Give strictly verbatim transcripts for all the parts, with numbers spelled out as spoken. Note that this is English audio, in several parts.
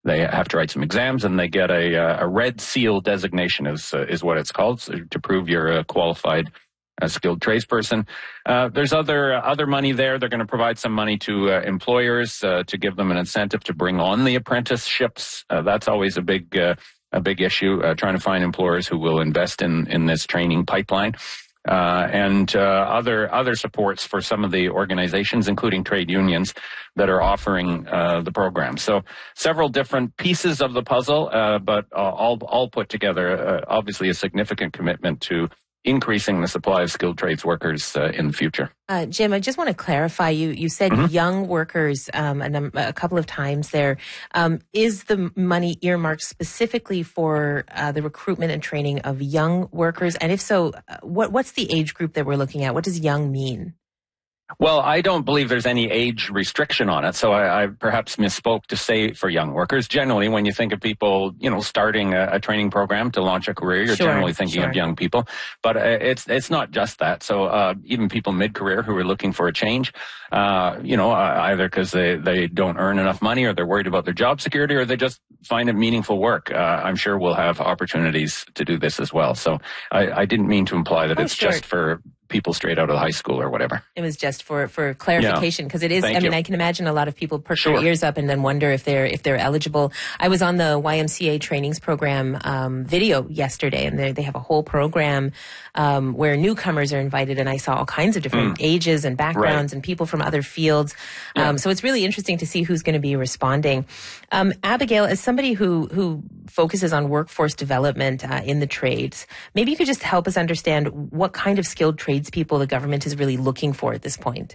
they have to write some exams, and they get a, a red seal designation is, uh, is what it's called, so to prove you're a qualified a skilled tradesperson. Uh, there's other uh, other money there. They're going to provide some money to uh, employers uh, to give them an incentive to bring on the apprenticeships. Uh, that's always a big uh, a big issue, uh, trying to find employers who will invest in in this training pipeline. Uh, and uh, other other supports for some of the organizations, including trade unions, that are offering uh, the program. So several different pieces of the puzzle, uh, but uh, all all put together, uh, obviously a significant commitment to increasing the supply of skilled trades workers uh, in the future. Uh, Jim, I just want to clarify, you you said mm-hmm. young workers um, a, num- a couple of times there. Um, is the money earmarked specifically for uh, the recruitment and training of young workers? And if so, what what's the age group that we're looking at? What does young mean? Well, I don't believe there's any age restriction on it, so I, I perhaps misspoke to say for young workers. Generally, when you think of people, you know, starting a, a training program to launch a career, you're sure, generally thinking sure. of young people. But uh, it's it's not just that. So uh, even people mid-career who are looking for a change, uh, you know, uh, either because they, they don't earn enough money, or they're worried about their job security, or they just find it meaningful work, uh, I'm sure we'll have opportunities to do this as well. So I, I didn't mean to imply that oh, it's sure. just for people straight out of high school or whatever. It was just for, for clarification, because yeah. it is, Thank I mean, you. I can imagine a lot of people perk Sure. their ears up and then wonder if they're, if they're eligible. I was on the Y M C A trainings program, um, video yesterday, and they, they have a whole program, um, where newcomers are invited, and I saw all kinds of different mm. ages and backgrounds right. and people from other fields. Yeah. Um, so it's really interesting to see who's going to be responding. Um, Abigail, as somebody who, who focuses on workforce development, uh, in the trades, maybe you could just help us understand what kind of skilled tradespeople the government is really looking for at this point.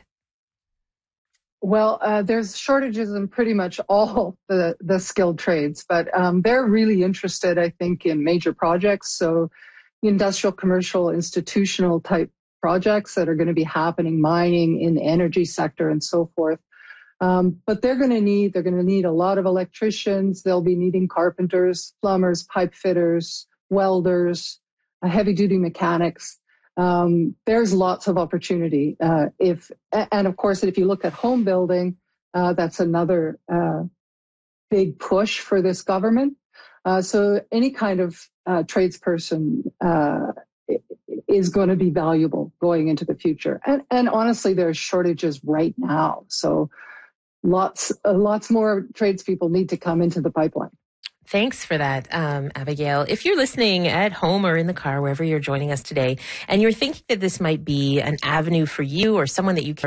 Well, uh, there's shortages in pretty much all the, the skilled trades, but um, they're really interested, I think, in major projects. So industrial, commercial, institutional type projects that are going to be happening, mining, in the energy sector and so forth. Um, but they're going to need, they're going to need a lot of electricians. They'll be needing carpenters, plumbers, pipe fitters, welders, uh, heavy duty mechanics. Um, there's lots of opportunity. Uh, if, and of course, if you look at home building, uh, that's another, uh, big push for this government. Uh, so any kind of, uh, tradesperson, uh, is going to be valuable going into the future. And, and honestly, there's shortages right now. So lots, uh, lots more tradespeople need to come into the pipeline. Thanks for that, um, Abigail. If you're listening at home or in the car, wherever you're joining us today, and you're thinking that this might be an avenue for you or someone that you care